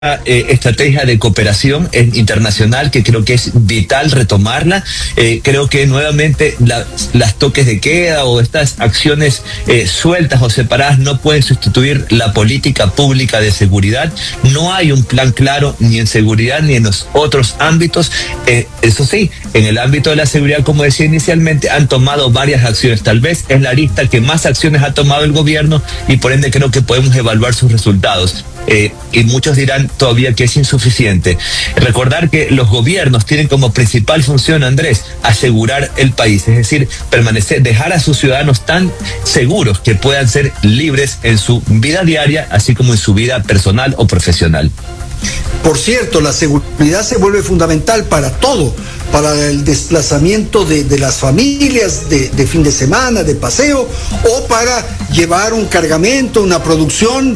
estrategia de cooperación internacional que creo que es vital retomarla. Creo que nuevamente las toques de queda o estas acciones sueltas o separadas no pueden sustituir la política pública de seguridad. No hay un plan claro ni en seguridad ni en los otros ámbitos. Eso sí, en el ámbito de la seguridad, como decía inicialmente, han tomado varias acciones. Tal vez es la arista que más acciones ha tomado el gobierno y por ende creo que podemos evaluar sus resultados. Y muchos dirán todavía que es insuficiente. Recordar que los gobiernos tienen como principal función, Andrés, asegurar el país, es decir, dejar a sus ciudadanos tan seguros que puedan ser libres en su vida diaria, así como en su vida personal o profesional. Por cierto, la seguridad se vuelve fundamental para todo, para el desplazamiento de las familias de fin de semana, de paseo, o para llevar un cargamento, una producción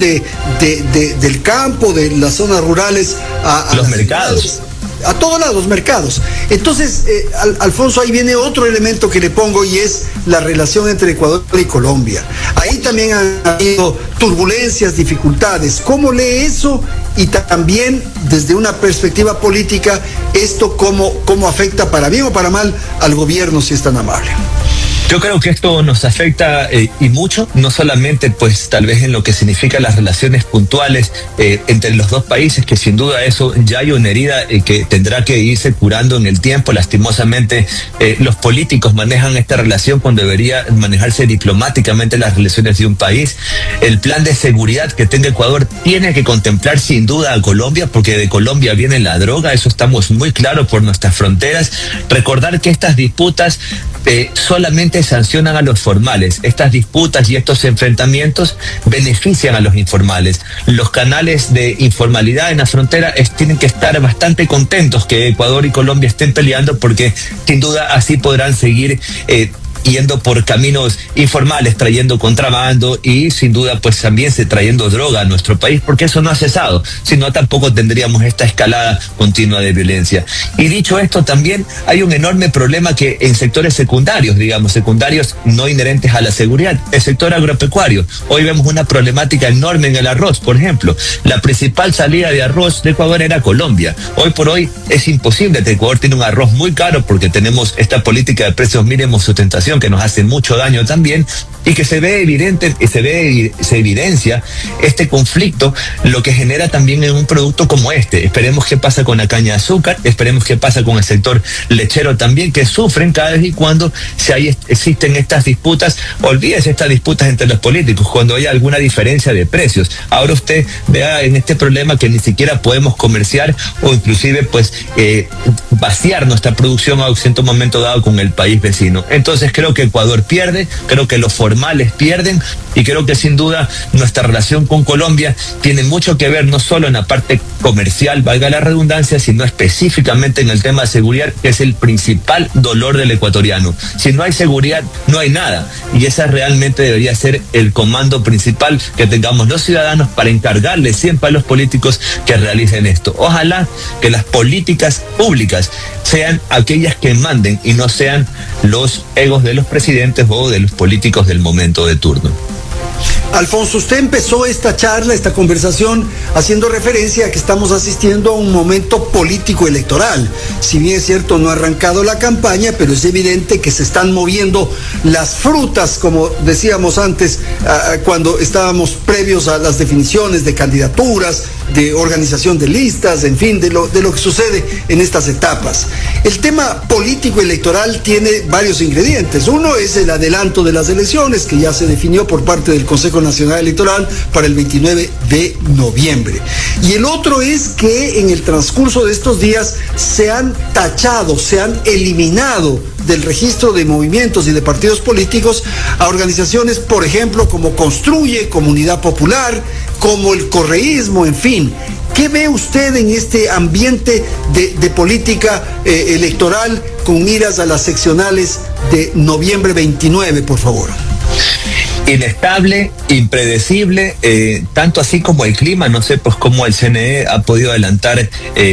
del campo, de las zonas rurales a los mercados. A todos lados, mercados. Entonces, Alfonso, ahí viene otro elemento que le pongo y es la relación entre Ecuador y Colombia. Ahí también han habido turbulencias, dificultades. ¿Cómo lee eso? Y también, desde una perspectiva política, esto cómo afecta para bien o para mal al gobierno, si es tan amable. Yo creo que esto nos afecta y mucho, no solamente pues tal vez en lo que significa las relaciones puntuales entre los dos países, que sin duda eso ya hay una herida que tendrá que irse curando en el tiempo. Lastimosamente los políticos manejan esta relación cuando debería manejarse diplomáticamente las relaciones de un país. El plan de seguridad que tenga Ecuador tiene que contemplar sin duda a Colombia, porque de Colombia viene la droga, eso estamos muy claros por nuestras fronteras. Recordar que estas disputas solamente sancionan a los formales. Estas disputas y estos enfrentamientos benefician a los informales. Los canales de informalidad en la frontera tienen que estar bastante contentos que Ecuador y Colombia estén peleando, porque sin duda así podrán seguir yendo por caminos informales, trayendo contrabando y sin duda pues también trayendo droga a nuestro país, porque eso no ha cesado, si no tampoco tendríamos esta escalada continua de violencia. Y dicho esto, también hay un enorme problema que en sectores secundarios, digamos, secundarios no inherentes a la seguridad, el sector agropecuario. Hoy vemos una problemática enorme en el arroz, por ejemplo. La principal salida de arroz de Ecuador era Colombia. Hoy por hoy es imposible. Ecuador tiene un arroz muy caro porque tenemos esta política de precios mínimos sustentación que nos hace mucho daño también, y que se ve evidente, se evidencia este conflicto, lo que genera también en un producto como este. Esperemos qué pasa con la caña de azúcar, esperemos qué pasa con el sector lechero también, que sufren cada vez y cuando existen estas disputas. Olvídese estas disputas entre los políticos, cuando hay alguna diferencia de precios. Ahora usted vea en este problema que ni siquiera podemos comerciar o inclusive pues vaciar nuestra producción a un momento dado con el país vecino. Entonces creo que Ecuador pierde, creo que los formales pierden, y creo que sin duda nuestra relación con Colombia tiene mucho que ver no solo en la parte comercial, valga la redundancia, sino específicamente en el tema de seguridad, que es el principal dolor del ecuatoriano. Si no hay seguridad, no hay nada, y esa realmente debería ser el comando principal que tengamos los ciudadanos para encargarle siempre a los políticos que realicen esto. Ojalá que las políticas públicas sean aquellas que manden y no sean los egos de los presidentes o de los políticos del momento de turno. Alfonso, usted empezó esta charla, esta conversación, haciendo referencia a que estamos asistiendo a un momento político electoral. Si bien es cierto, no ha arrancado la campaña, pero es evidente que se están moviendo las frutas, como decíamos antes, cuando estábamos previos a las definiciones de candidaturas, de organización de listas, en fin, de lo que sucede en estas etapas. El tema político electoral tiene varios ingredientes. Uno es el adelanto de las elecciones, que ya se definió por parte del Consejo Nacional Electoral para el 29 de noviembre. Y el otro es que en el transcurso de estos días se han tachado, se han eliminado del registro de movimientos y de partidos políticos a organizaciones, por ejemplo, como Construye, Comunidad Popular, como el correísmo, en fin. ¿Qué ve usted en este ambiente de política electoral con miras a las seccionales de noviembre 29, por favor? inestable, impredecible, tanto así como el clima. No sé pues cómo el CNE ha podido adelantar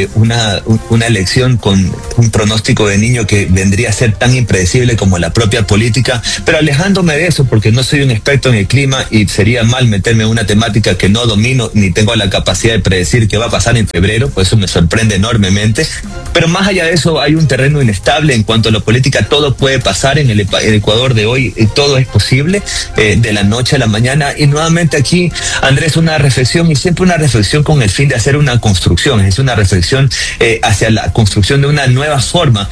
una elección con un pronóstico de niño que vendría a ser tan impredecible como la propia política, pero alejándome de eso porque no soy un experto en el clima y sería mal meterme en una temática que no domino ni tengo la capacidad de predecir qué va a pasar en febrero, pues eso me sorprende enormemente. Pero más allá de eso hay un terreno inestable en cuanto a la política. Todo puede pasar en el Ecuador de hoy, todo es posible, de la noche a la mañana. Y nuevamente aquí, Andrés, una reflexión, y siempre una reflexión con el fin de hacer una construcción, es una reflexión hacia la construcción de una nueva forma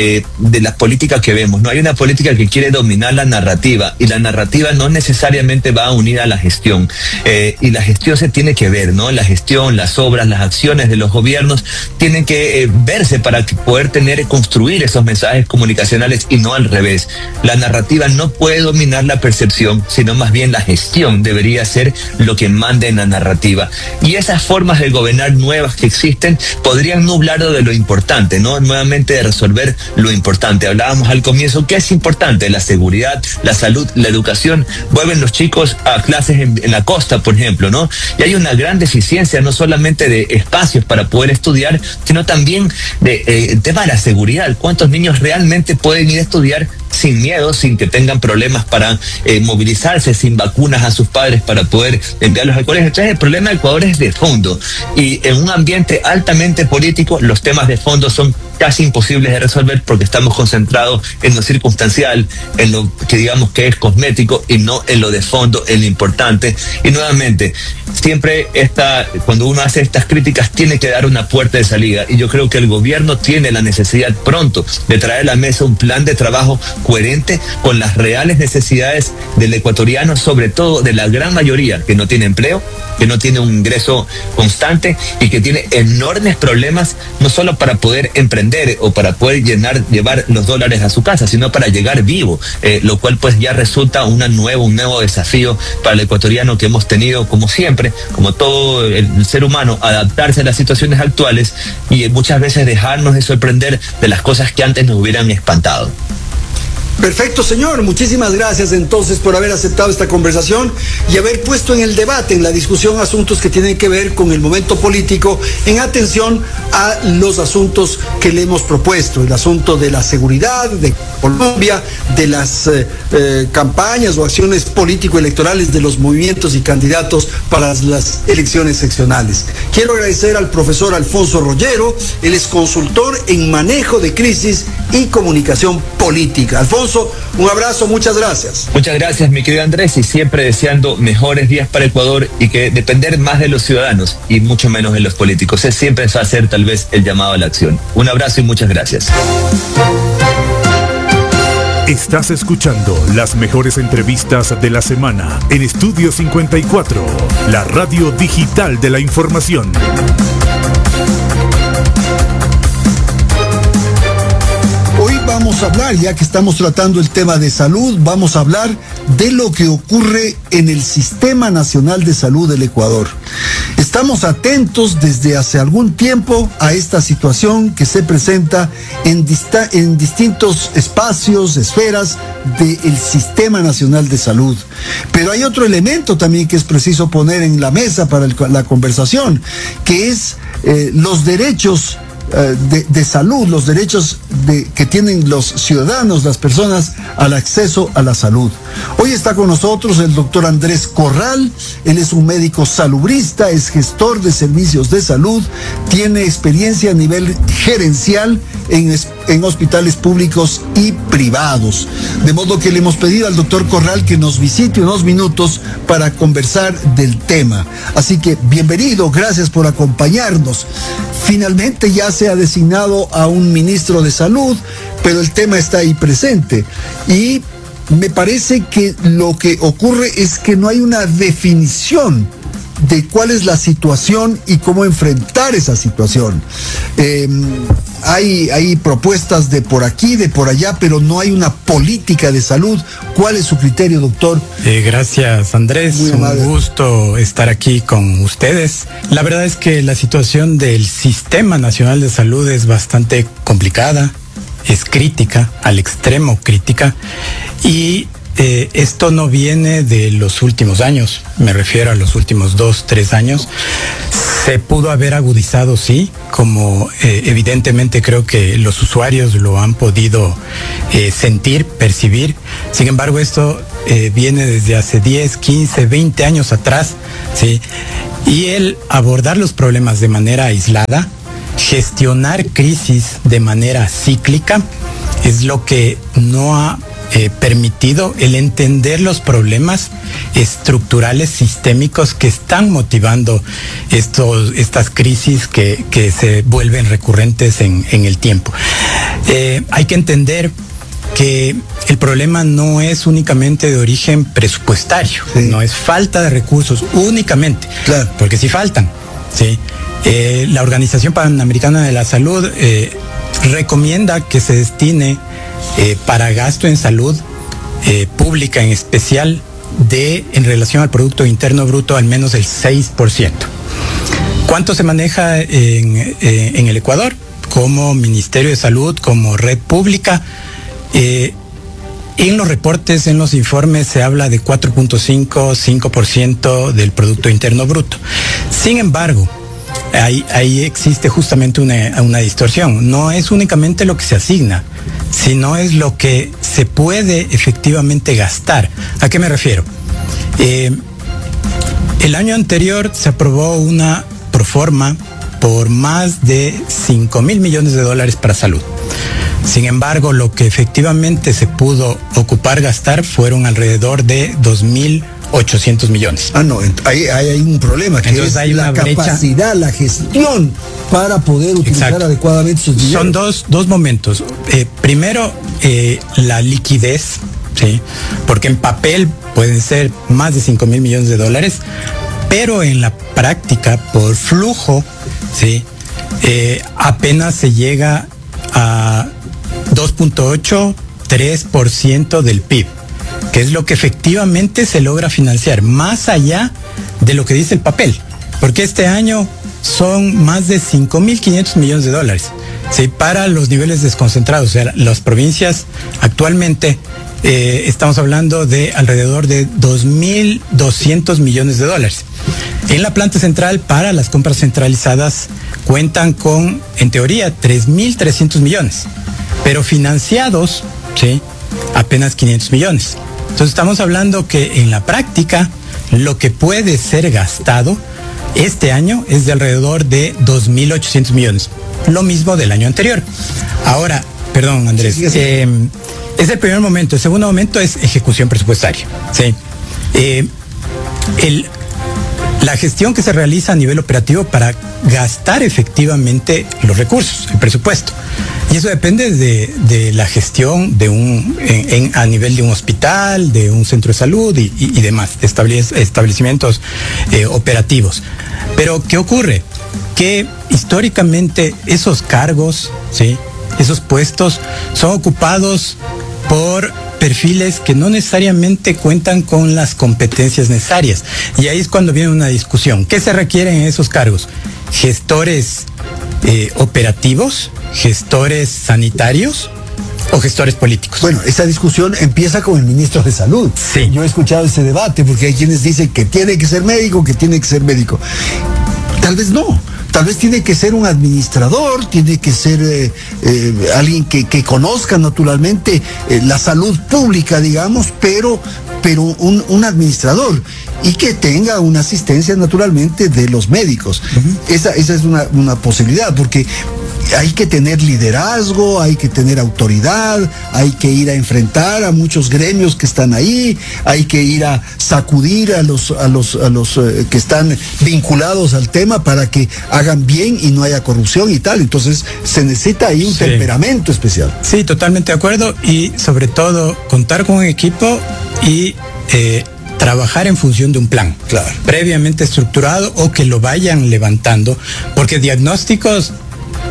de la política que vemos. No hay una política que quiere dominar la narrativa, y la narrativa no necesariamente va unida a la gestión, y la gestión se tiene que ver, ¿no? La gestión, las obras, las acciones de los gobiernos tienen que verse para poder construir esos mensajes comunicacionales, y no al revés. La narrativa no puede dominar la percepción, sino más bien la gestión debería ser lo que mande en la narrativa. Y esas formas de gobernar nuevas que existen podrían nublarlo de lo importante, ¿no? Nuevamente de resolver lo importante. Hablábamos al comienzo, ¿qué es importante? La seguridad, la salud, la educación. Vuelven los chicos a clases en la costa, por ejemplo, ¿no? Y hay una gran deficiencia, no solamente de espacios para poder estudiar, sino también de tema de la seguridad. ¿Cuántos niños realmente pueden ir a estudiar sin miedo, sin que tengan problemas para movilizarse, sin vacunas a sus padres para poder enviarlos al colegio? Entonces el problema de Ecuador es de fondo, y en un ambiente altamente político los temas de fondo son casi imposibles de resolver porque estamos concentrados en lo circunstancial, en lo que digamos que es cosmético, y no en lo de fondo, en lo importante. Y nuevamente, siempre cuando uno hace estas críticas tiene que dar una puerta de salida, y yo creo que el gobierno tiene la necesidad pronto de traer a la mesa un plan de trabajo coherente con las reales necesidades del ecuatoriano, sobre todo de la gran mayoría que no tiene empleo, que no tiene un ingreso constante y que tiene enormes problemas, no solo para poder emprender o para poder llevar los dólares a su casa, sino para llegar vivo, lo cual pues ya resulta un nuevo desafío para el ecuatoriano, que hemos tenido, como siempre, como todo el ser humano, adaptarse a las situaciones actuales y muchas veces dejarnos de sorprender de las cosas que antes nos hubieran espantado. Perfecto, señor. Muchísimas gracias entonces por haber aceptado esta conversación y haber puesto en el debate, en la discusión, asuntos que tienen que ver con el momento político, en atención a los asuntos que le hemos propuesto, el asunto de la seguridad de Colombia, de las campañas o acciones político-electorales de los movimientos y candidatos para las elecciones seccionales. Quiero agradecer al profesor Alfonso Rollero, él es consultor en manejo de crisis y comunicación política. Alfonso, un abrazo, muchas gracias. Muchas gracias, mi querido Andrés, y siempre deseando mejores días para Ecuador, y que depender más de los ciudadanos y mucho menos de los políticos. Siempre va a ser tal vez el llamado a la acción. Un abrazo y muchas gracias. Estás escuchando las mejores entrevistas de la semana en Estudio 54, la radio digital de la información. Vamos a hablar, ya que estamos tratando el tema de salud, vamos a hablar de lo que ocurre en el Sistema Nacional de Salud del Ecuador. Estamos atentos desde hace algún tiempo a esta situación que se presenta en distintos espacios, esferas del Sistema Nacional de Salud. Pero hay otro elemento también que es preciso poner en la mesa para la conversación, que es los derechos de salud, los derechos que tienen los ciudadanos, las personas, al acceso a la salud. Hoy está con nosotros el doctor Andrés Corral. Él es un médico salubrista, es gestor de servicios de salud, tiene experiencia a nivel gerencial en hospitales públicos y privados. De modo que le hemos pedido al doctor Corral que nos visite unos minutos para conversar del tema. Así que bienvenido, gracias por acompañarnos. Finalmente ya se ha designado a un ministro de salud, pero el tema está ahí presente. Y me parece que lo que ocurre es que no hay una definición de cuál es la situación y cómo enfrentar esa situación. Hay propuestas de por aquí, de por allá, pero no hay una política de salud. ¿Cuál es su criterio, doctor? Gracias, Andrés. Un gusto estar aquí con ustedes. La verdad es que la situación del Sistema Nacional de Salud es bastante complicada, es crítica, al extremo crítica, y esto no viene de los últimos años, me refiero a los últimos 2-3 años. Se pudo haber agudizado, sí, como evidentemente creo que los usuarios lo han podido sentir, percibir. Sin embargo, esto viene desde hace 10, 15, 20 años atrás, ¿sí? Y el abordar los problemas de manera aislada, gestionar crisis de manera cíclica, es lo que no ha permitido el entender los problemas estructurales sistémicos que están motivando estas crisis que se vuelven recurrentes en el tiempo. Hay que entender que el problema no es únicamente de origen presupuestario, sí. No es falta de recursos únicamente, claro. Porque sí faltan, ¿sí? La Organización Panamericana de la Salud recomienda que se destine para gasto en salud pública en especial en relación al Producto Interno Bruto al menos el 6%. ¿Cuánto se maneja en el Ecuador? Como Ministerio de Salud, como red pública, en los reportes, en los informes se habla de 4.5% del Producto Interno Bruto. Sin embargo, ahí existe justamente una distorsión. No es únicamente lo que se asigna, sino es lo que se puede efectivamente gastar. ¿A qué me refiero? El año anterior se aprobó una proforma por más de 5,000 millones de dólares para salud. Sin embargo, lo que efectivamente se pudo ocupar gastar fueron alrededor de 2,800 millones. No, hay un problema, que entonces, es hay la capacidad, la gestión para poder utilizar Exacto. adecuadamente sus dineros. Son dos momentos. Primero, la liquidez, ¿sí? Porque en papel pueden ser más de 5,000 millones de dólares, pero en la práctica, por flujo, ¿sí? Apenas se llega a 2.8-3% del PIB, que es lo que efectivamente se logra financiar, más allá de lo que dice el papel, porque este año son más de 5,500 millones de dólares, ¿sí? Para los niveles desconcentrados, o sea, las provincias actualmente estamos hablando de alrededor de 2,200 millones de dólares. En la planta central, para las compras centralizadas, cuentan con, en teoría, 3,300 millones, pero financiados, ¿sí? Apenas 500 millones. Entonces estamos hablando que en la práctica lo que puede ser gastado este año es de alrededor de 2,800 millones. Lo mismo del año anterior. Ahora, perdón, Andrés, sí. Es el primer momento. El segundo momento es ejecución presupuestaria, ¿sí? La gestión que se realiza a nivel operativo para gastar efectivamente los recursos, el presupuesto. Y eso depende de la gestión a nivel de un hospital, de un centro de salud y demás, de establecimientos operativos. Pero, ¿qué ocurre? Que históricamente esos cargos, ¿sí? Esos puestos son ocupados por perfiles que no necesariamente cuentan con las competencias necesarias. Y ahí es cuando viene una discusión. ¿Qué se requieren en esos cargos? Gestores operativos, gestores sanitarios o gestores políticos. Bueno, esa discusión empieza con el ministro de Salud. Sí. Yo he escuchado ese debate porque hay quienes dicen que tiene que ser médico, Tal vez no. Tal vez tiene que ser un administrador, tiene que ser alguien que conozca naturalmente la salud pública, digamos, pero un administrador y que tenga una asistencia naturalmente de los médicos. Uh-huh. Esa es una posibilidad, porque hay que tener liderazgo, hay que tener autoridad, hay que ir a enfrentar a muchos gremios que están ahí, hay que ir a sacudir a los que están vinculados al tema para que hagan bien y no haya corrupción y tal. Entonces se necesita ahí un temperamento especial. Sí, totalmente de acuerdo, y sobre todo contar con un equipo y trabajar en función de un plan, previamente estructurado, o que lo vayan levantando, porque diagnósticos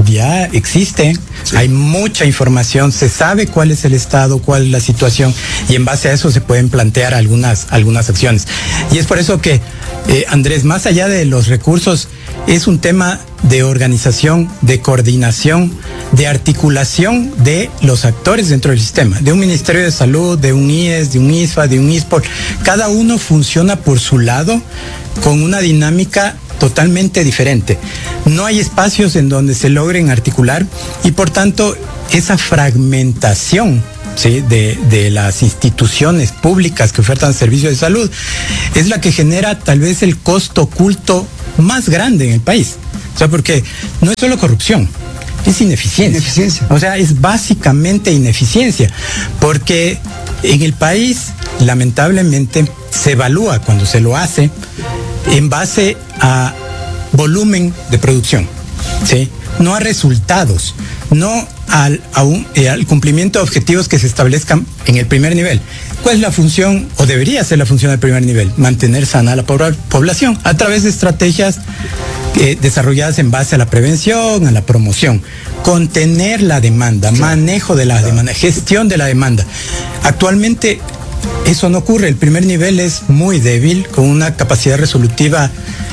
ya existe, sí. Hay mucha información, se sabe cuál es el estado, cuál es la situación, y en base a eso se pueden plantear algunas acciones. Y es por eso que, Andrés, más allá de los recursos, es un tema de organización, de coordinación, de articulación de los actores dentro del sistema, de un Ministerio de Salud, de un IES, de un ISFA, de un ISPOL. Cada uno funciona por su lado con una dinámica totalmente diferente. No hay espacios en donde se logren articular y por tanto esa fragmentación, ¿sí?, de las instituciones públicas que ofertan servicios de salud es la que genera tal vez el costo oculto más grande en el país. O sea, porque no es solo corrupción, es ineficiencia. O sea, es básicamente ineficiencia, porque en el país lamentablemente se evalúa cuando se lo hace en base a volumen de producción, ¿sí? No a resultados, no al cumplimiento de objetivos que se establezcan en el primer nivel. ¿Cuál es la función, o debería ser la función del primer nivel? Mantener sana a la población a través de estrategias desarrolladas en base a la prevención, a la promoción, contener la demanda, manejo de la demanda, gestión de la demanda. Actualmente eso no ocurre, el primer nivel es muy débil, con una capacidad resolutiva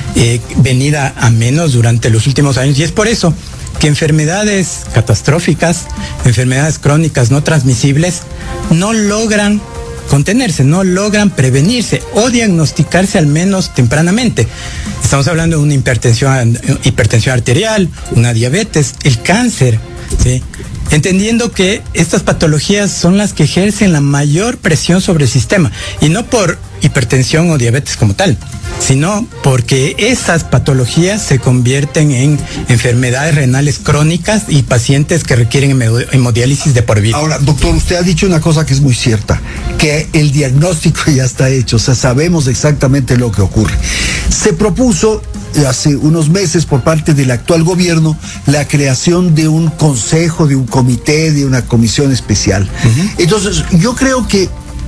venida a menos durante los últimos años, y es por eso que enfermedades catastróficas, enfermedades crónicas no transmisibles, no logran contenerse, no logran prevenirse o diagnosticarse al menos tempranamente. Estamos hablando de una hipertensión arterial, una diabetes, el cáncer, ¿sí? Entendiendo que estas patologías son las que ejercen la mayor presión sobre el sistema, y no por hipertensión o diabetes como tal, sino porque esas patologías se convierten en enfermedades renales crónicas y pacientes que requieren hemodiálisis de por vida. Ahora, doctor, usted ha dicho una cosa que es muy cierta, que el diagnóstico ya está hecho, o sea, sabemos exactamente lo que ocurre. Se propuso hace unos meses por parte del actual gobierno la creación de un consejo, de un comité, de una comisión especial. Entonces, yo creo que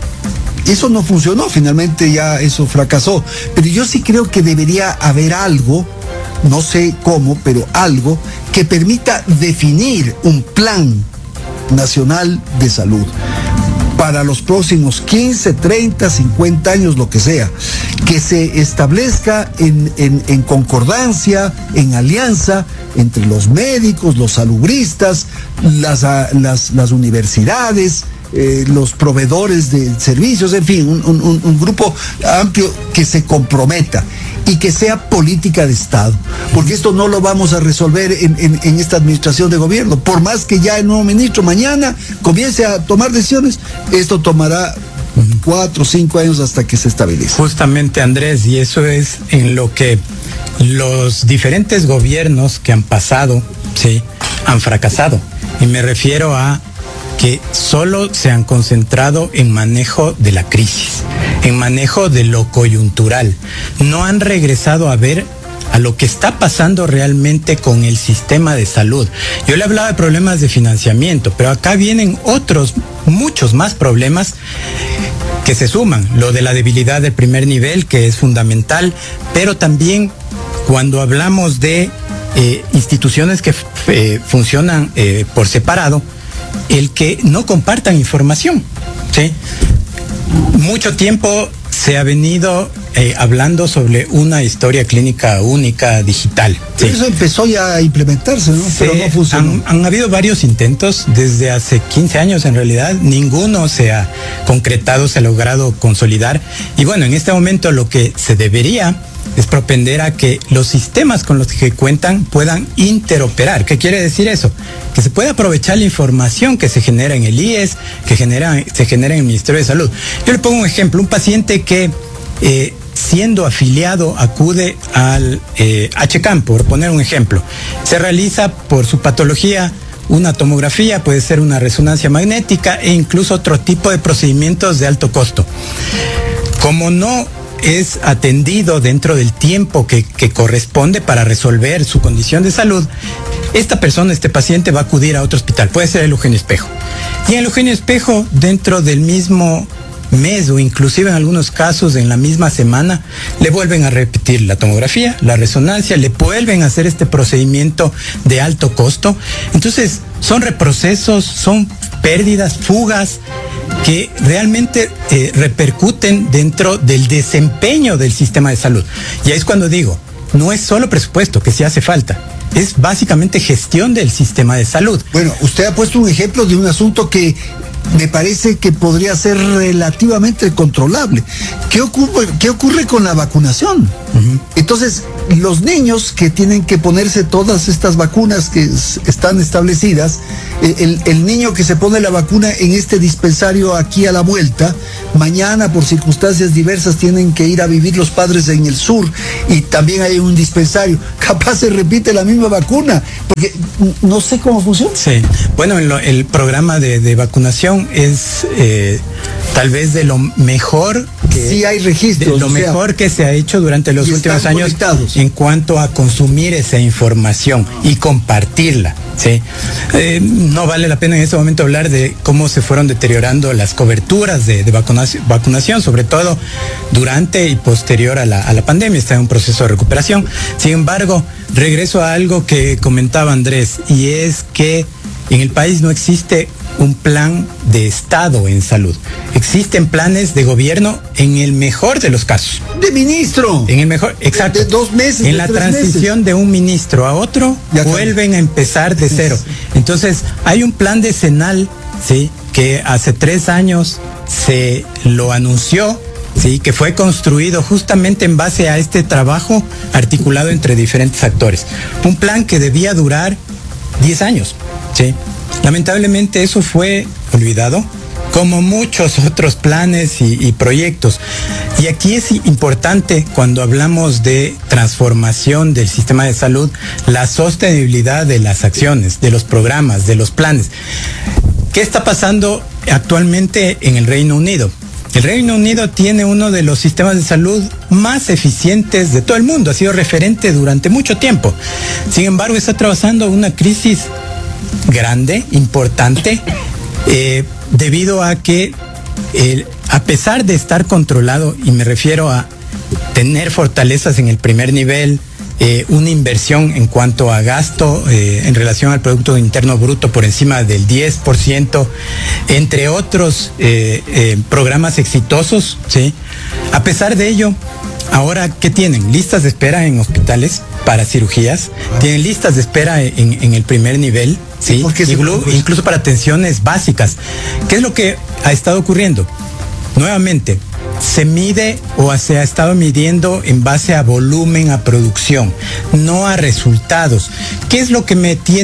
eso no funcionó, finalmente ya eso fracasó, pero yo sí creo que debería haber algo, no sé cómo, pero algo que permita definir un plan nacional de salud para los próximos 15, 30, 50 años, lo que sea, que se establezca en concordancia, en alianza entre los médicos, los salubristas, las universidades, los proveedores de servicios, en fin, un grupo amplio que se comprometa y que sea política de Estado, porque esto no lo vamos a resolver en esta administración de gobierno. Por más que ya el nuevo ministro mañana comience a tomar decisiones, esto tomará 4 o 5 años hasta que se estabilice. Justamente, Andrés, y eso es en lo que los diferentes gobiernos que han pasado, sí, han fracasado. Y me refiero a que solo se han concentrado en manejo de la crisis, en manejo de lo coyuntural. No han regresado a ver a lo que está pasando realmente con el sistema de salud. Yo le hablaba de problemas de financiamiento, pero acá vienen otros, muchos más problemas que se suman. Lo de la debilidad del primer nivel, que es fundamental, pero también cuando hablamos de instituciones que funcionan por separado, el que no compartan información, ¿sí? Mucho tiempo se ha venido hablando sobre una historia clínica única digital. ¿Sí? Eso empezó ya a implementarse, ¿no? Pero no funcionó. Han habido varios intentos desde hace 15 años, en realidad. Ninguno se ha concretado, se ha logrado consolidar. Y bueno, en este momento lo que se debería es propender a que los sistemas con los que cuentan puedan interoperar. ¿Qué quiere decir eso? Que se pueda aprovechar la información que se genera en el IES, que se genera en el Ministerio de Salud. Yo le pongo un ejemplo, un paciente que siendo afiliado acude al HCAM, por poner un ejemplo. Se realiza por su patología una tomografía, puede ser una resonancia magnética e incluso otro tipo de procedimientos de alto costo. Como no es atendido dentro del tiempo que corresponde para resolver su condición de salud, esta persona, este paciente, va a acudir a otro hospital, puede ser el Eugenio Espejo. Y en el Eugenio Espejo, dentro del mismo mes o inclusive en algunos casos en la misma semana, le vuelven a repetir la tomografía, la resonancia, le vuelven a hacer este procedimiento de alto costo. Entonces, son reprocesos, son pérdidas, fugas, que realmente repercuten dentro del desempeño del sistema de salud. Y ahí es cuando digo, no es solo presupuesto, que sí hace falta, es básicamente gestión del sistema de salud. Bueno, usted ha puesto un ejemplo de un asunto que me parece que podría ser relativamente controlable. ¿Qué ocurre con la vacunación? Uh-huh. Entonces, los niños que tienen que ponerse todas estas vacunas que están establecidas, el niño que se pone la vacuna en este dispensario aquí a la vuelta, mañana por circunstancias diversas tienen que ir a vivir los padres en el sur y también hay un dispensario, capaz se repite la misma vacuna, porque no sé cómo funciona. Sí, bueno, el programa de vacunación es tal vez de lo mejor que sí hay registros, de lo mejor que se ha hecho durante los últimos años conectados en cuanto a consumir esa información y compartirla. ¿Sí? No vale la pena en este momento hablar de cómo se fueron deteriorando las coberturas de vacunación, sobre todo durante y posterior a la pandemia. Está en un proceso de recuperación. Sin embargo, regreso a algo que comentaba Andrés, y es que en el país no existe un plan de Estado en salud. Existen planes de gobierno en el mejor de los casos. De ministro. En el mejor, exacto. De 2 meses. En la transición meses de un ministro a otro, ya vuelven a empezar de cero. Entonces, hay un plan decenal, ¿sí?, que hace 3 años se lo anunció, sí, que fue construido justamente en base a este trabajo articulado entre diferentes actores. Un plan que debía durar 10 años, ¿sí? Lamentablemente eso fue olvidado, como muchos otros planes y proyectos. Y aquí es importante, cuando hablamos de transformación del sistema de salud, la sostenibilidad de las acciones, de los programas, de los planes. ¿Qué está pasando actualmente en el Reino Unido? El Reino Unido tiene uno de los sistemas de salud más eficientes de todo el mundo, ha sido referente durante mucho tiempo. Sin embargo, está atravesando una crisis grande, importante, debido a que a pesar de estar controlado, y me refiero a tener fortalezas en el primer nivel, una inversión en cuanto a gasto en relación al Producto Interno Bruto por encima del 10%, entre otros programas exitosos, ¿sí? A pesar de ello, ahora, ¿qué tienen? Listas de espera en hospitales para cirugías, tienen listas de espera en el primer nivel, ¿sí? Incluso para atenciones básicas. ¿Qué es lo que ha estado ocurriendo? Nuevamente, se mide o se ha estado midiendo en base a volumen, a producción, no a resultados. ¿Qué es lo que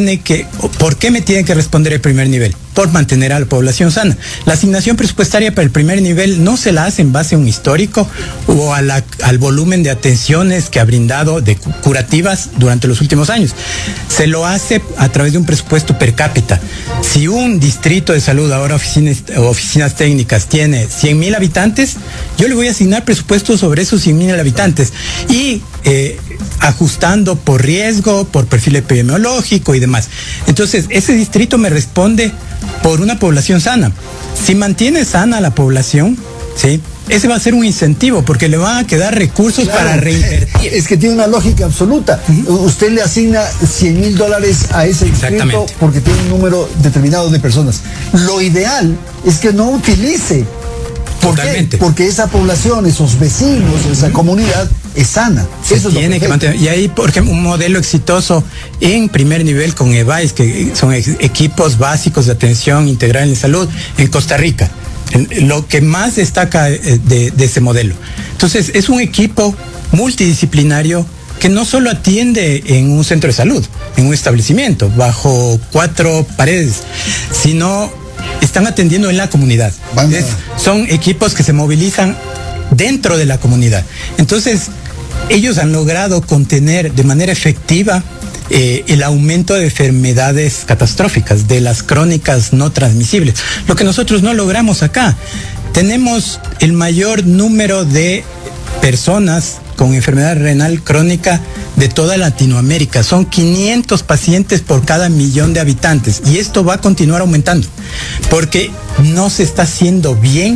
por qué me tiene que responder el primer nivel? Por mantener a la población sana. La asignación presupuestaria para el primer nivel no se la hace en base a un histórico o al volumen de atenciones que ha brindado de curativas durante los últimos años. Se lo hace a través de un presupuesto per cápita. Si un distrito de salud, ahora oficinas técnicas, tiene 100,000 habitantes, yo le voy a asignar presupuestos sobre esos 100,000 habitantes y ajustando por riesgo, por perfil epidemiológico y demás. Entonces, ese distrito me responde por una población sana. Si mantiene sana la población, ¿sí?, ese va a ser un incentivo, porque le van a quedar recursos, claro, para reinvertir. Es que tiene una lógica absoluta. Uh-huh. Usted le asigna $100,000 a ese distrito porque tiene un número determinado de personas. Lo ideal es que no utilice. ¿Por qué? Porque esa población, esos vecinos, esa comunidad es sana. Eso tiene que mantener. Y ahí, por ejemplo, un modelo exitoso en primer nivel con EVAIS, que son equipos básicos de atención integral en salud, en Costa Rica. Lo que más destaca de ese modelo. Entonces, es un equipo multidisciplinario que no solo atiende en un centro de salud, en un establecimiento, bajo 4 paredes, sino están atendiendo en la comunidad. Son equipos que se movilizan dentro de la comunidad. Entonces, ellos han logrado contener de manera efectiva el aumento de enfermedades catastróficas, de las crónicas no transmisibles. Lo que nosotros no logramos acá. Tenemos el mayor número de personas con enfermedad renal crónica de toda Latinoamérica. Son 500 pacientes por cada 1,000,000 de habitantes. Y esto va a continuar aumentando, porque no se está haciendo bien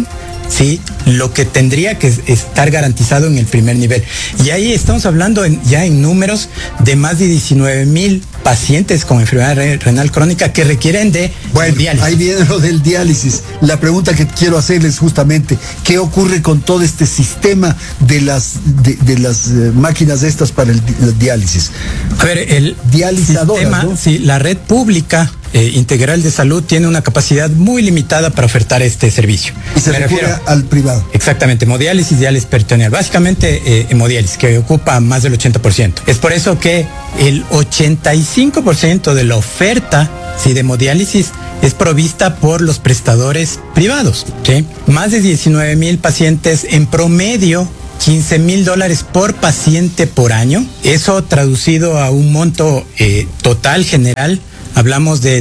¿sí?, lo que tendría que estar garantizado en el primer nivel. Y ahí estamos hablando ya en números de más de 19,000 pacientes con enfermedad renal crónica que requieren de diálisis. Ahí viene lo del diálisis. La pregunta que quiero hacerles justamente, ¿qué ocurre con todo este sistema de las máquinas estas para el diálisis? A ver, el dializadoras, sistema, ¿no? Sí, la red pública integral de salud tiene una capacidad muy limitada para ofertar este servicio. Y se recurre al privado. Exactamente, hemodiálisis, diálisis peritoneal, básicamente hemodiálisis, que ocupa más del 80%. Es por eso que el 85% de la oferta, sí, de hemodiálisis es provista por los prestadores privados, ¿sí? Más de 19,000 pacientes en promedio, $15,000 por paciente por año. Eso traducido a un monto total general, hablamos de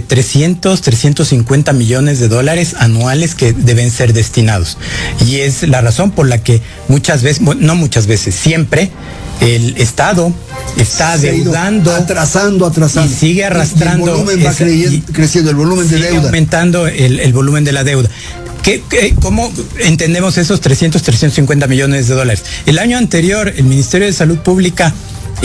350 millones de dólares anuales que deben ser destinados. Y es la razón por la que siempre el Estado está adeudando, atrasando y sigue arrastrando. Y el volumen va creciendo, el volumen de deuda. Aumentando el volumen de la deuda. ¿Cómo entendemos esos 350 millones de dólares? El año anterior, el Ministerio de Salud Pública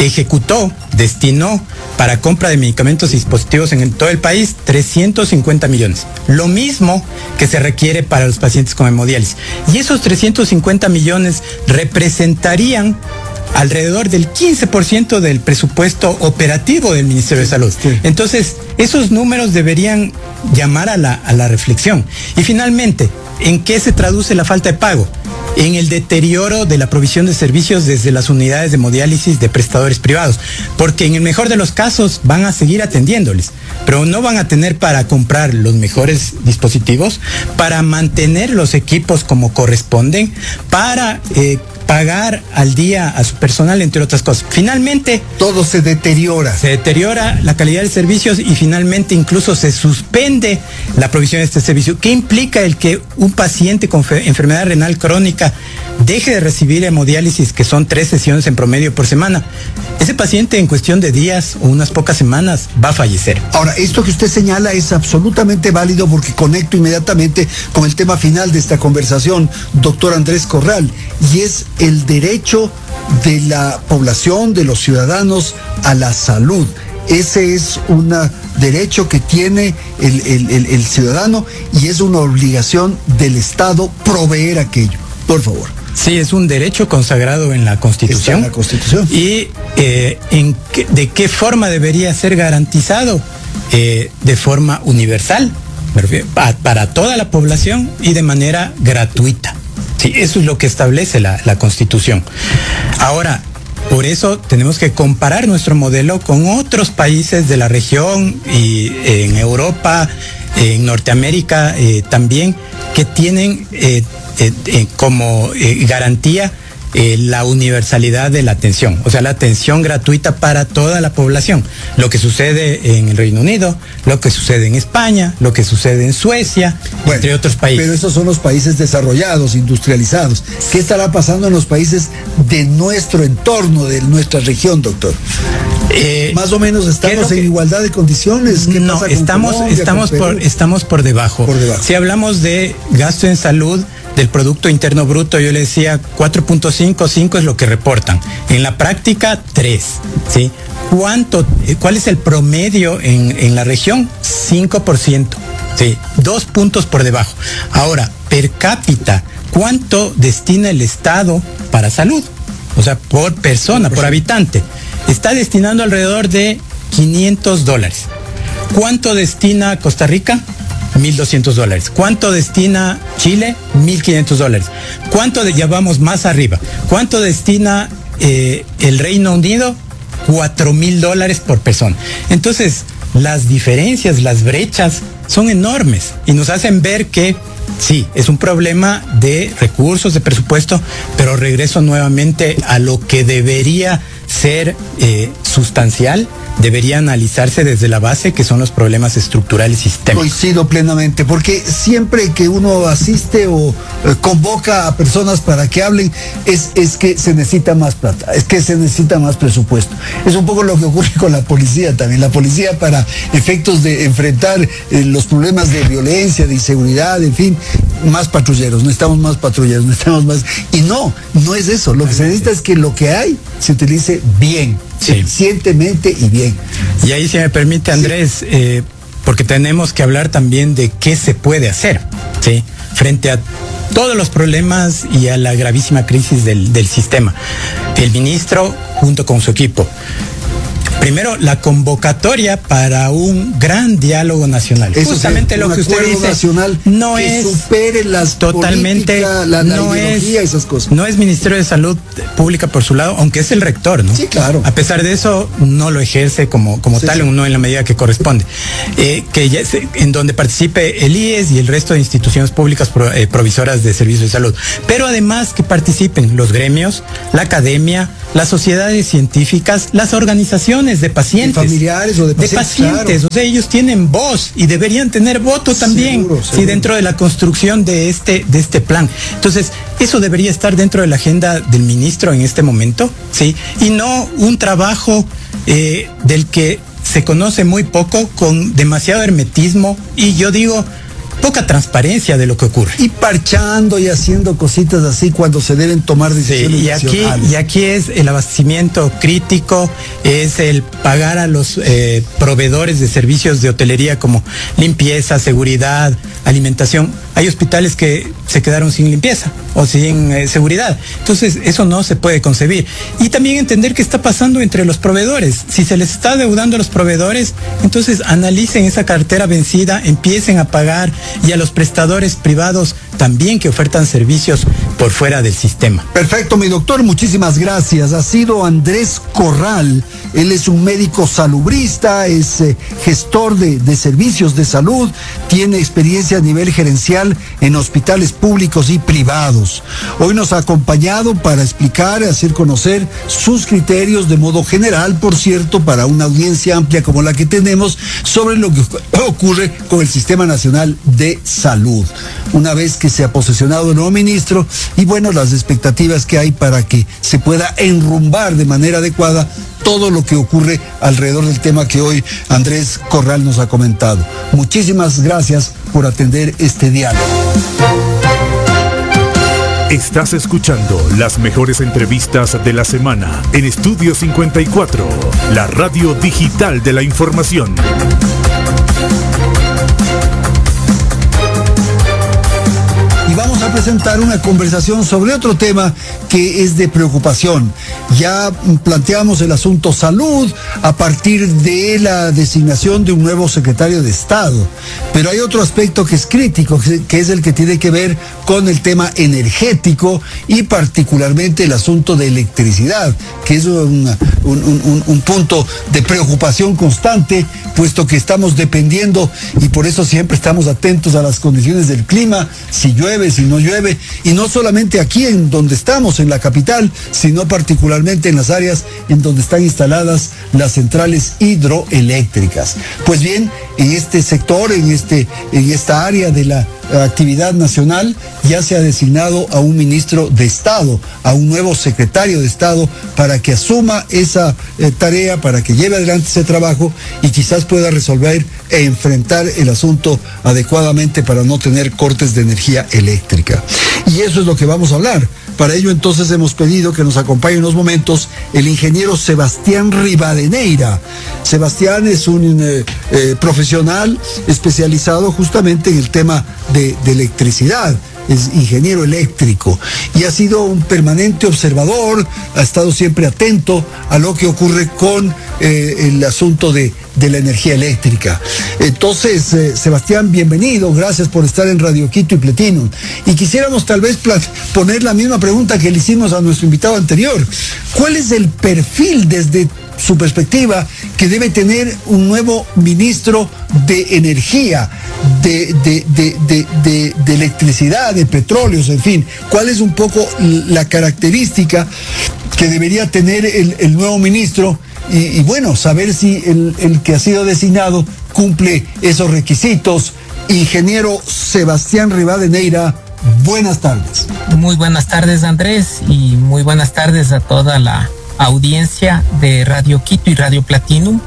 destinó para compra de medicamentos y dispositivos en todo el país 350 millones. Lo mismo que se requiere para los pacientes con hemodiálisis. Y esos 350 millones representarían alrededor del 15% del presupuesto operativo del Ministerio de Salud. Sí. Entonces, esos números deberían llamar a la reflexión. Y finalmente, ¿en qué se traduce la falta de pago? En el deterioro de la provisión de servicios desde las unidades de hemodiálisis de prestadores privados, porque en el mejor de los casos van a seguir atendiéndoles, pero no van a tener para comprar los mejores dispositivos, para mantener los equipos como corresponden, para pagar al día a su personal, entre otras cosas. Finalmente, todo se deteriora. Se deteriora la calidad de servicios y finalmente incluso se suspende la provisión de este servicio. ¿Qué implica el que un paciente con enfermedad renal crónica deje de recibir hemodiálisis, que son 3 sesiones en promedio por semana? Ese paciente en cuestión de días o unas pocas semanas va a fallecer. Ahora, esto que usted señala es absolutamente válido porque conecto inmediatamente con el tema final de esta conversación, doctor Andrés Corral, y es el derecho de la población, de los ciudadanos a la salud. Ese es un derecho que tiene el ciudadano y es una obligación del Estado proveer aquello. Por favor. Sí, es un derecho consagrado en la Constitución. Está en la Constitución. Y ¿de qué forma debería ser garantizado? De forma universal, para toda la población y de manera gratuita. Sí, eso es lo que establece la Constitución. Ahora, por eso tenemos que comparar nuestro modelo con otros países de la región y en Europa, en Norteamérica también, que tienen como garantía la universalidad de la atención, o sea, la atención gratuita para toda la población. Lo que sucede en el Reino Unido, lo que sucede en España, lo que sucede en Suecia, entre otros países. Pero esos son los países desarrollados, industrializados. ¿Qué estará pasando en los países de nuestro entorno, de nuestra región, doctor? Más o menos estamos en igualdad de condiciones. ¿Qué no, pasa con Colombia, estamos por debajo. Si hablamos de gasto en salud del Producto Interno Bruto, yo le decía 4.5, 5 es lo que reportan. En la práctica, 3, ¿sí? ¿Cuál es el promedio en la región? 5%, ¿sí? 2 puntos por debajo. Ahora, per cápita, ¿cuánto destina el Estado para salud? O sea, por persona, por habitante. Está destinando alrededor de $500. ¿Cuánto destina Costa Rica? $1,200. ¿Cuánto destina Chile? $1,500. ¿Cuánto ya vamos más arriba? ¿Cuánto destina el Reino Unido? $4,000 por persona. Entonces, las diferencias, las brechas son enormes y nos hacen ver que sí, es un problema de recursos, de presupuesto, pero regreso nuevamente a lo que debería ser sustancial, debería analizarse desde la base, que son los problemas estructurales sistémicos. Coincido plenamente, porque siempre que uno asiste o convoca a personas para que hablen, es que se necesita más plata, es que se necesita más presupuesto. Es un poco lo que ocurre con la policía también. La policía, para efectos de enfrentar los problemas de violencia, de inseguridad, en fin, más patrulleros, necesitamos más patrulleros, necesitamos más. Y no es eso. Lo que se necesita es que lo que hay se utilice bien, eficientemente y bien. Y ahí, si me permite, Andrés, porque tenemos que hablar también de qué se puede hacer, ¿sí?, frente a todos los problemas y a la gravísima crisis del sistema. El ministro, junto con su equipo, primero, la convocatoria para un gran diálogo nacional. Eso justamente sí, lo que usted dice nacional no que es supere las totalmente la ideología, esas cosas. No es Ministerio de Salud Pública por su lado, aunque es el rector, ¿no? Sí, claro. A pesar de eso, no lo ejerce como tal, sí. No en la medida que corresponde. Que ya en donde participe el IES y el resto de instituciones públicas provisoras de servicios de salud. Pero además que participen los gremios, la academia, las sociedades científicas, las organizaciones de pacientes. De familiares o de pacientes. Claro. O sea, ellos tienen voz y deberían tener voto también. Seguro. Sí, dentro de la construcción de este plan. Entonces, eso debería estar dentro de la agenda del ministro en este momento, ¿sí? Y no un trabajo del que se conoce muy poco, con demasiado hermetismo, y yo digo, poca transparencia de lo que ocurre. Y parchando y haciendo cositas así cuando se deben tomar decisiones nacionales. Y aquí es el abastecimiento crítico, es el pagar a los proveedores de servicios de hotelería como limpieza, seguridad, alimentación. Hay hospitales que se quedaron sin limpieza o sin seguridad. Entonces, eso no se puede concebir. Y también entender qué está pasando entre los proveedores. Si se les está adeudando a los proveedores, entonces analicen esa cartera vencida, empiecen a pagar, y a los prestadores privados también que ofertan servicios por fuera del sistema. Perfecto, mi doctor, muchísimas gracias. Ha sido Andrés Corral. Él es un médico salubrista, es gestor de servicios de salud, tiene experiencia a nivel gerencial en hospitales públicos y privados. Hoy nos ha acompañado para explicar, hacer conocer sus criterios de modo general, por cierto, para una audiencia amplia como la que tenemos, sobre lo que ocurre con el Sistema Nacional de Salud. Una vez que se ha posesionado el nuevo ministro, y bueno, las expectativas que hay para que se pueda enrumbar de manera adecuada todo lo que ocurre alrededor del tema que hoy Andrés Corral nos ha comentado. Muchísimas gracias por atender este diálogo. Estás escuchando las mejores entrevistas de la semana en Estudio 54, la radio digital de la información. Y vamos a presentar una conversación sobre otro tema que es de preocupación. Ya planteamos el asunto salud a partir de la designación de un nuevo secretario de Estado, pero hay otro aspecto que es crítico, que es el que tiene que ver con el tema energético y particularmente el asunto de electricidad, que es un punto de preocupación constante, puesto que estamos dependiendo, y por eso siempre estamos atentos a las condiciones del clima, si llueve, si no llueve, y no solamente aquí en donde estamos, en la capital, sino particularmente en las áreas en donde están instaladas las centrales hidroeléctricas. Pues bien, en este sector, en esta área de la actividad nacional, ya se ha designado a un ministro de Estado, a un nuevo secretario de Estado, para que asuma esa tarea, para que lleve adelante ese trabajo y quizás pueda resolver e enfrentar el asunto adecuadamente para no tener cortes de energía eléctrica. Y eso es lo que vamos a hablar. Para ello entonces hemos pedido que nos acompañe en unos momentos el ingeniero Sebastián Rivadeneira. Sebastián es un profesional especializado justamente en el tema de electricidad. Es ingeniero eléctrico y ha sido un permanente observador, ha estado siempre atento a lo que ocurre con el asunto de la energía eléctrica. Entonces, Sebastián, bienvenido, gracias por estar en Radio Quito y Platinum. Y quisiéramos tal vez poner la misma pregunta que le hicimos a nuestro invitado anterior. ¿Cuál es el perfil desde su perspectiva que debe tener un nuevo ministro de energía, de electricidad, de petróleos, en fin? ¿Cuál es un poco la característica que debería tener el nuevo ministro y bueno, saber si el que ha sido designado cumple esos requisitos. Ingeniero Sebastián Rivadeneira, buenas tardes. Muy buenas tardes, Andrés, y muy buenas tardes a toda la audiencia de Radio Quito y Radio Platinum.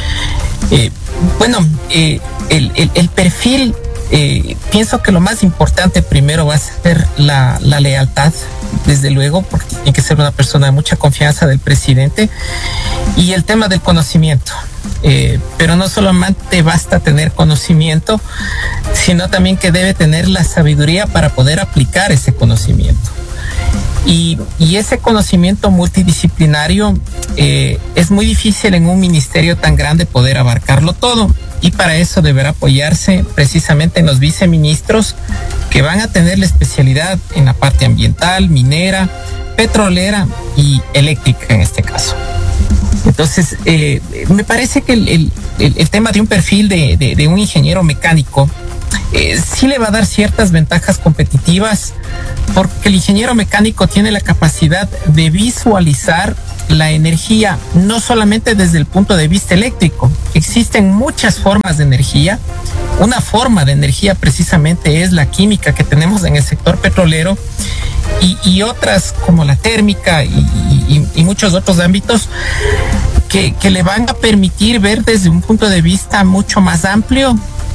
El perfil, pienso que lo más importante primero va a ser la lealtad, desde luego, porque tiene que ser una persona de mucha confianza del presidente, y el tema del conocimiento. Pero no solamente basta tener conocimiento, sino también que debe tener la sabiduría para poder aplicar ese conocimiento. Y ese conocimiento multidisciplinario es muy difícil en un ministerio tan grande poder abarcarlo todo, y para eso deberá apoyarse precisamente en los viceministros que van a tener la especialidad en la parte ambiental, minera, petrolera y eléctrica en este caso. Entonces, me parece que el tema de un perfil de un ingeniero mecánico sí le va a dar ciertas ventajas competitivas, porque el ingeniero mecánico tiene la capacidad de visualizar la energía no solamente desde el punto de vista eléctrico. Existen muchas formas de energía. Una forma de energía precisamente es la química que tenemos en el sector petrolero, y otras como la térmica y muchos otros ámbitos que le van a permitir ver desde un punto de vista mucho más amplio,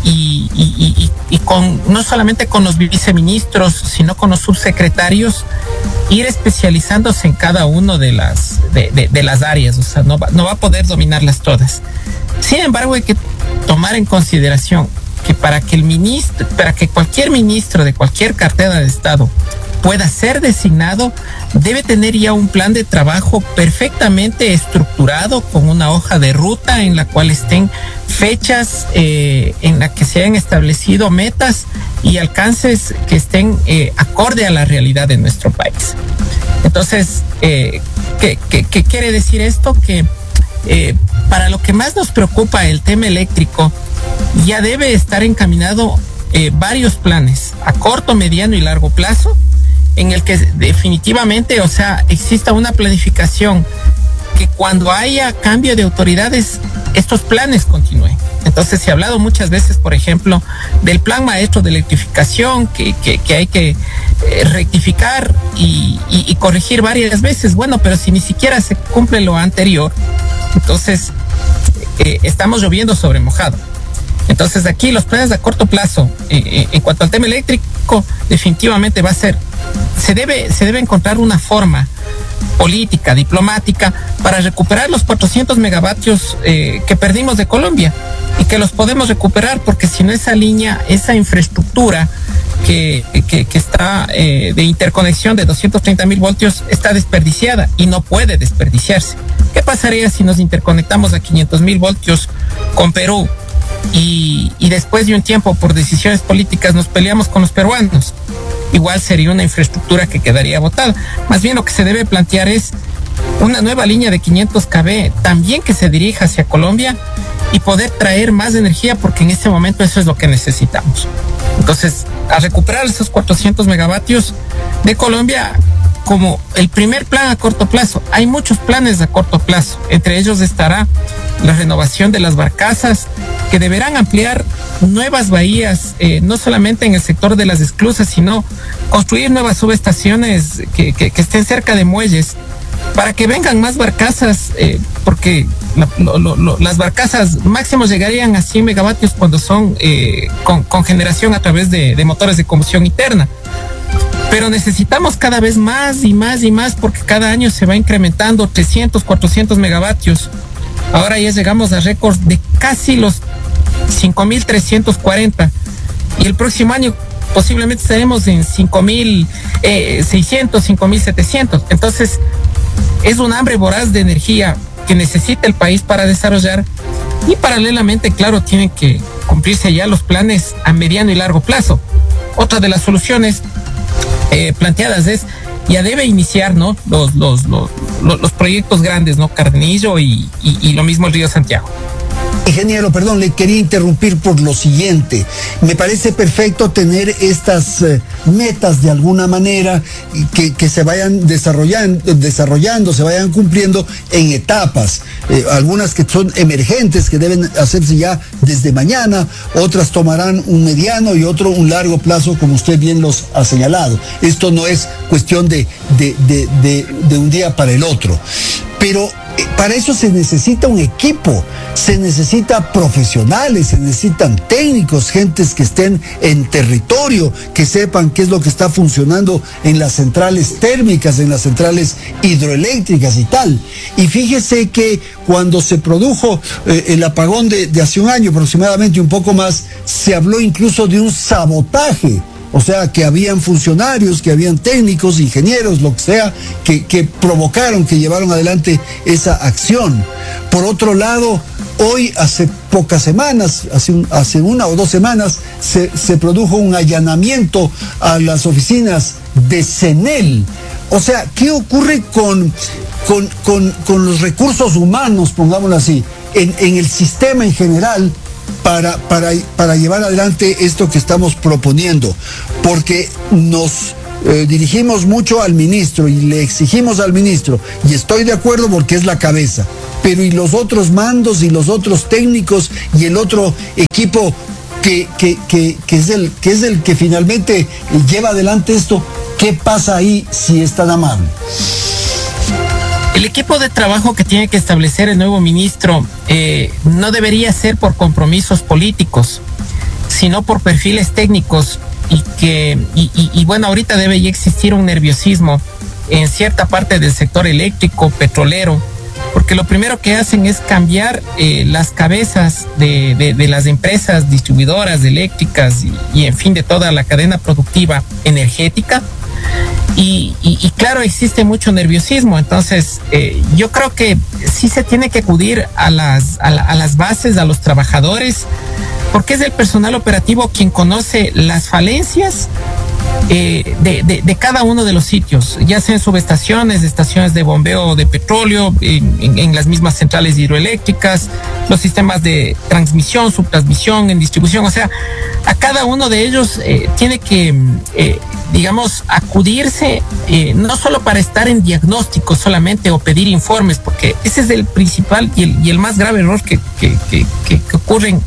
y con no solamente con los viceministros, sino con los subsecretarios, ir especializándose en cada uno de las áreas. O sea, no va a poder dominarlas todas. Sin embargo, hay que tomar en consideración que para que cualquier ministro de cualquier cartera de Estado pueda ser designado, debe tener ya un plan de trabajo perfectamente estructurado, con una hoja de ruta en la cual estén fechas, en la que se hayan establecido metas y alcances que estén acorde a la realidad de nuestro país. Entonces, ¿qué quiere decir esto? Que para lo que más nos preocupa, el tema eléctrico, ya debe estar encaminado varios planes a corto, mediano y largo plazo, en el que definitivamente, o sea, exista una planificación, que cuando haya cambio de autoridades, estos planes continúen. Entonces, se ha hablado muchas veces, por ejemplo, del plan maestro de electrificación, que hay que rectificar y corregir varias veces. Bueno, pero si ni siquiera se cumple lo anterior, entonces estamos lloviendo sobre mojado. Entonces, aquí los planes a corto plazo, en cuanto al tema eléctrico, definitivamente se debe encontrar una forma política, diplomática, para recuperar los 400 megavatios que perdimos de Colombia, y que los podemos recuperar, porque si no, esa línea, esa infraestructura que está de interconexión de 230,000 voltios está desperdiciada y no puede desperdiciarse. ¿Qué pasaría si nos interconectamos a 500,000 voltios con Perú y después de un tiempo, por decisiones políticas, nos peleamos con los peruanos? Igual sería una infraestructura que quedaría botada. Más bien, lo que se debe plantear es una nueva línea de 500 kV también que se dirija hacia Colombia, y poder traer más energía, porque en este momento eso es lo que necesitamos. Entonces, a recuperar esos 400 megavatios de Colombia como el primer plan a corto plazo. Hay muchos planes a corto plazo. Entre ellos estará la renovación de las barcazas, que deberán ampliar nuevas bahías, no solamente en el sector de las esclusas, sino construir nuevas subestaciones que estén cerca de muelles, para que vengan más barcazas, porque las barcazas máximos llegarían a 100 megavatios cuando son con generación a través de motores de combustión interna. Pero necesitamos cada vez más y más y más, porque cada año se va incrementando 300, 400 megavatios. Ahora ya llegamos a récords de casi los 5,340, y el próximo año posiblemente estaremos en 5,600, 5,700. Entonces, es un hambre voraz de energía que necesita el país para desarrollar, y paralelamente, claro, tienen que cumplirse ya los planes a mediano y largo plazo. Otra de las soluciones planteadas es, ya debe iniciar, ¿no?, los proyectos grandes, ¿no?, Cardenillo y lo mismo el Río Santiago. Ingeniero, perdón, le quería interrumpir por lo siguiente. Me parece perfecto tener estas metas de alguna manera que se vayan desarrollando, se vayan cumpliendo en etapas. Algunas que son emergentes, que deben hacerse ya desde mañana, otras tomarán un mediano y otro un largo plazo, como usted bien los ha señalado. Esto no es cuestión de un día para el otro. Pero para eso se necesita un equipo, se necesita profesionales, se necesitan técnicos, gentes que estén en territorio, que sepan qué es lo que está funcionando en las centrales térmicas, en las centrales hidroeléctricas y tal. Y fíjese que cuando se produjo el apagón de hace un año aproximadamente, un poco más, se habló incluso de un sabotaje. O sea, que habían funcionarios, que habían técnicos, ingenieros, lo que sea, que provocaron, que llevaron adelante esa acción. Por otro lado, hoy, hace pocas semanas, hace 1 o 2 semanas, se produjo un allanamiento a las oficinas de CENEL. O sea, ¿qué ocurre con los recursos humanos, pongámoslo así, en el sistema en general? Para llevar adelante esto que estamos proponiendo, porque nos dirigimos mucho al ministro y le exigimos al ministro, y estoy de acuerdo porque es la cabeza, pero y los otros mandos y los otros técnicos y el otro equipo que es el que finalmente lleva adelante esto, ¿qué pasa ahí si es tan amable? El equipo de trabajo que tiene que establecer el nuevo ministro no debería ser por compromisos políticos, sino por perfiles técnicos y bueno, ahorita debe ya existir un nerviosismo en cierta parte del sector eléctrico, petrolero, porque lo primero que hacen es cambiar las cabezas de las empresas distribuidoras eléctricas y en fin de toda la cadena productiva energética. Y claro, existe mucho nerviosismo. Entonces yo creo que sí se tiene que acudir a las bases, a los trabajadores, porque es el personal operativo quien conoce las falencias de cada uno de los sitios, ya sean subestaciones, estaciones de bombeo de petróleo, en las mismas centrales hidroeléctricas, los sistemas de transmisión, subtransmisión, en distribución. O sea, a cada uno de ellos tiene que digamos, acudirse no solo para estar en diagnóstico solamente o pedir informes, porque ese es el principal y el más grave error que ocurre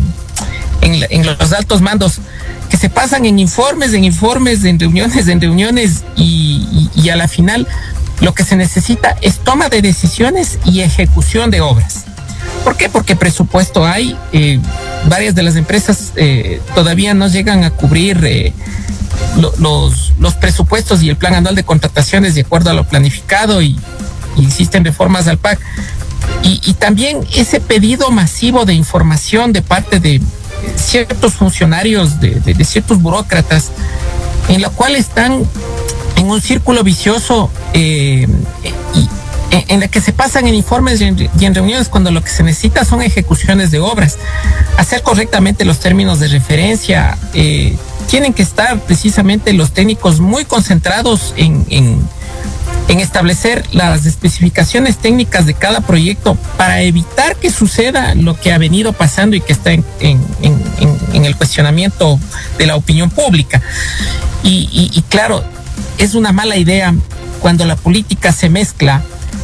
en los altos mandos, que se pasan en informes, en reuniones y a la final lo que se necesita es toma de decisiones y ejecución de obras. ¿Por qué? Porque presupuesto hay, varias de las empresas todavía no llegan a cubrir los presupuestos y el plan anual de contrataciones de acuerdo a lo planificado y insisten reformas al PAC. Y también ese pedido masivo de información de parte de ciertos funcionarios, de ciertos burócratas, en la cual están en un círculo vicioso y en la que se pasan en informes y en reuniones cuando lo que se necesita son ejecuciones de obras. Hacer correctamente los términos de referencia, tienen que estar precisamente los técnicos muy concentrados en establecer las especificaciones técnicas de cada proyecto para evitar que suceda lo que ha venido pasando y que está en el cuestionamiento de la opinión pública. Y claro, es una mala idea cuando la política se mezcla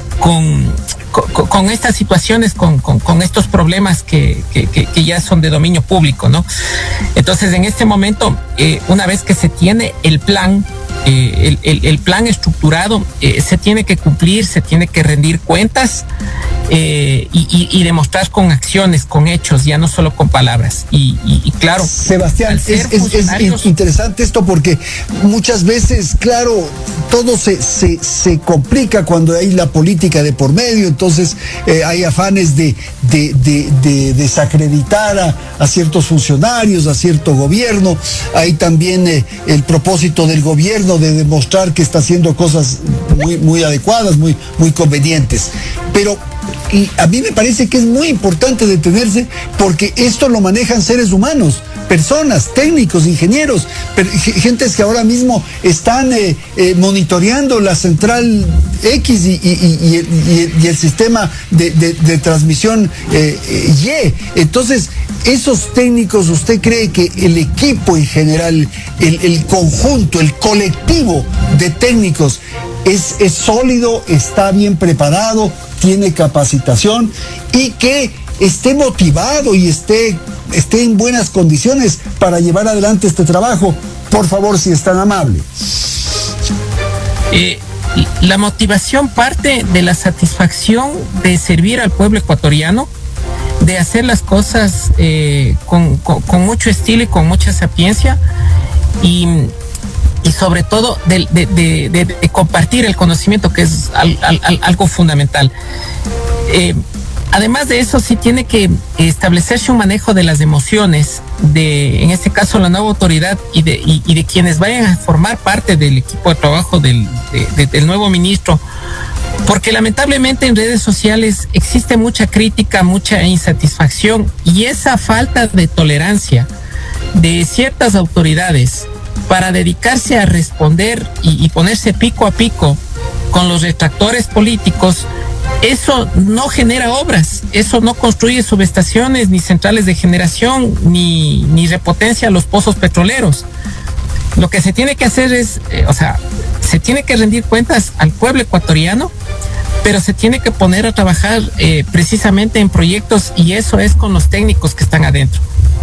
con estas situaciones, con estos problemas que ya son de dominio público, ¿no? Entonces, en este momento, una vez que se tiene el plan, el plan estructurado, se tiene que cumplir, se tiene que rendir cuentas y demostrar con acciones, con hechos, ya no solo con palabras. Y claro, Sebastián, es interesante esto porque muchas veces, claro, todo se complica cuando hay la política de por medio. Entonces hay afanes de desacreditar a ciertos funcionarios, a cierto gobierno. Hay también el propósito del gobierno de demostrar que está haciendo cosas muy adecuadas, muy convenientes. Pero y a mí me parece que es muy importante detenerse porque esto lo manejan seres humanos, personas, técnicos, ingenieros, gentes que ahora mismo están monitoreando la central X y el sistema de transmisión Y. Entonces, esos técnicos, ¿usted cree que el equipo en general, el conjunto, el colectivo de técnicos es sólido, está bien preparado, tiene capacitación y que esté motivado y esté en buenas condiciones para llevar adelante este trabajo? Por favor, si es tan amable. La motivación parte de la satisfacción de servir al pueblo ecuatoriano, de hacer las cosas con mucho estilo y con mucha sapiencia y sobre todo de compartir el conocimiento, que es algo fundamental. Además de eso, sí tiene que establecerse un manejo de las emociones en este caso, la nueva autoridad y de quienes vayan a formar parte del equipo de trabajo del nuevo ministro, porque lamentablemente en redes sociales existe mucha crítica, mucha insatisfacción, y esa falta de tolerancia de ciertas autoridades para dedicarse a responder y ponerse pico a pico con los retractores políticos, eso no genera obras, eso no construye subestaciones, ni centrales de generación, ni repotencia los pozos petroleros. Lo que se tiene que hacer es, se tiene que rendir cuentas al pueblo ecuatoriano, pero se tiene que poner a trabajar precisamente en proyectos, y eso es con los técnicos que están adentro.